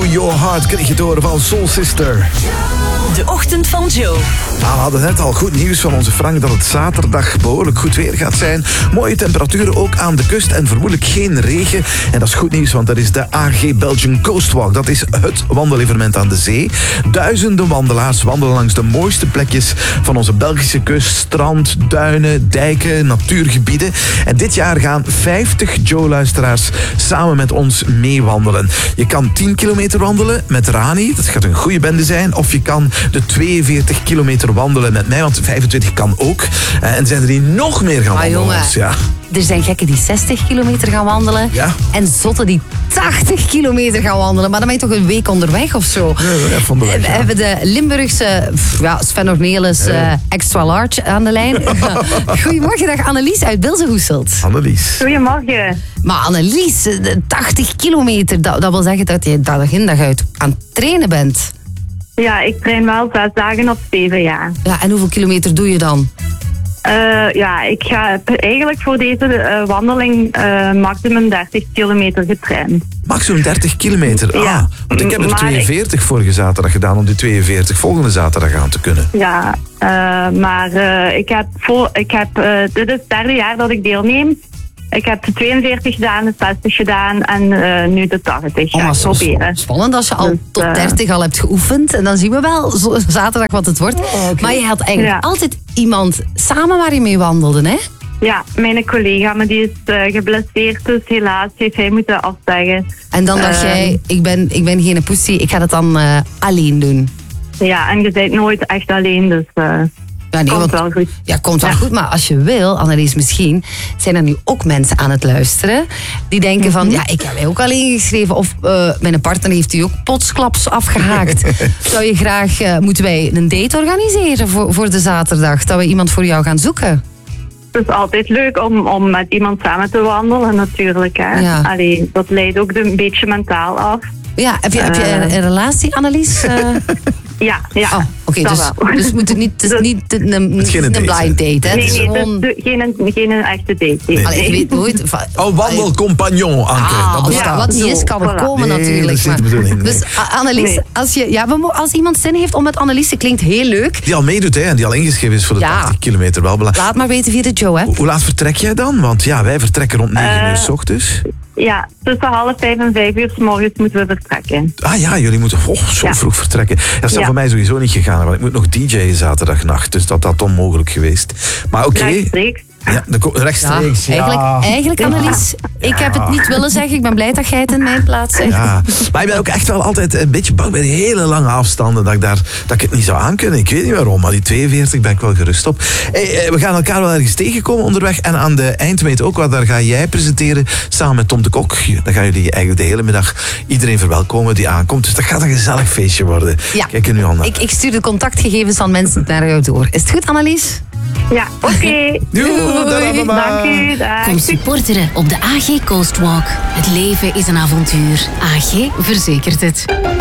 Your Heart kreeg je te horen van Soul Sister. De ochtend van Joe. Nou, we hadden net al goed nieuws van onze Frank dat het zaterdag behoorlijk goed weer gaat zijn. Mooie temperaturen ook aan de kust en vermoedelijk geen regen. En dat is goed nieuws, want er is de AG Belgian Coast Walk. Dat is het wandelevenement aan de zee. Duizenden wandelaars wandelen langs de mooiste plekjes van onze Belgische kust. Strand, duinen, dijken, natuurgebieden. En dit jaar gaan 50 Joe-luisteraars samen met ons meewandelen. Je kan 10 kilometer wandelen met Rani. Dat gaat een goede bende zijn. Of je kan de 42 kilometer wandelen met mij, want 25 kan ook. En zijn er die nog meer gaan wandelen? Jongen, ja. Er zijn gekken die 60 kilometer gaan wandelen. Ja. En zotten die 80 kilometer gaan wandelen. Maar dan ben je toch een week onderweg of zo. Ja, van de weg, We hebben de Limburgse Sven Ornelis extra large aan de lijn. Goedemorgen, dag Annelies uit Bilzenhoeselt. Annelies. Goedemorgen. Maar Annelies, 80 kilometer, dat wil zeggen dat je dag in dag uit aan het trainen bent. Ja, ik train wel 6 dagen op 7 jaar. Ja, en hoeveel kilometer doe je dan? Ik ga eigenlijk voor deze wandeling maximum 30 kilometer getraind. Maximum 30 kilometer? Ja. Want ik heb er Maar 42 vorige zaterdag gedaan om die 42 volgende zaterdag aan te kunnen. Ja, dit is het 3e jaar dat ik deelneem. Ik heb de 42 gedaan, de 60 gedaan en nu de 80. Maar zo proberen. spannend als je al Dus, tot 30 al hebt geoefend. En dan zien we wel zaterdag wat het wordt. Maar je had eigenlijk altijd iemand samen waar je mee wandelde, hè? Ja, mijn collega, maar die is geblesseerd, dus helaas heeft hij moeten afzeggen. En dan dacht jij, ik ben geen poesie, ik ga het dan alleen doen. Ja, en je bent nooit echt alleen, dus komt wel goed. Ja, komt wel goed. Maar als je wil, Annelies, misschien zijn er nu ook mensen aan het luisteren die denken van, ja, ik heb mij ook al ingeschreven of mijn partner heeft u ook potsklaps afgehaakt. Moeten wij een date organiseren voor de zaterdag? Dat we iemand voor jou gaan zoeken? Het is altijd leuk om met iemand samen te wandelen natuurlijk. Hè. Ja. Allee, dat leidt ook een beetje mentaal af. Ja, heb je een relatie, Annelies? Ja. Oh, oké, dus we moeten niet, het is niet een blind date, hè? Nee, het is geen echte date. Nee. Allee, ik weet nooit. Wandelcompagnon, Anke. Dat bestaat. Ja, wat niet is, kan er komen natuurlijk. Dat is niet de bedoeling. Dus Annelies, als iemand zin heeft om met Annelies, dat klinkt heel leuk. Die al meedoet, hè, en die al ingeschreven is voor de 80 kilometer. Wel belangrijk. Laat maar weten via de Joe, hè. Hoe laat vertrek jij dan? Want ja, wij vertrekken rond 9 uur 's ochtends. Ja, tussen 4:30 en 5 uur 's morgens moeten we vertrekken. Ah ja, jullie moeten zo vroeg vertrekken. Dat zou voor mij sowieso niet gegaan, want ik moet nog DJ'en zaterdagnacht. Dus dat onmogelijk geweest. Maar oké. Rechtstreeks. Ja, rechtstreeks. Eigenlijk, Annelies, ik heb het niet willen zeggen. Ik ben blij dat jij het in mijn plaats zegt. Ja, maar ik ben ook echt wel altijd een beetje bang bij die hele lange afstanden. Dat ik het niet zou aankunnen. Ik weet niet waarom, maar die 42 ben ik wel gerust op. Hey, we gaan elkaar wel ergens tegenkomen onderweg. En aan de eindmeet ook, want daar ga jij presenteren samen met Tom de Kok. Dan gaan jullie eigenlijk de hele middag iedereen verwelkomen die aankomt. Dus dat gaat een gezellig feestje worden. Ja. Kijk er nu al naar. Ik stuur de contactgegevens van mensen naar jou door. Is het goed, Annelies? Ja, oké. Doei. Dank u. Dag. Kom supporteren op de AG Coast Walk. Het leven is een avontuur. AG verzekert het.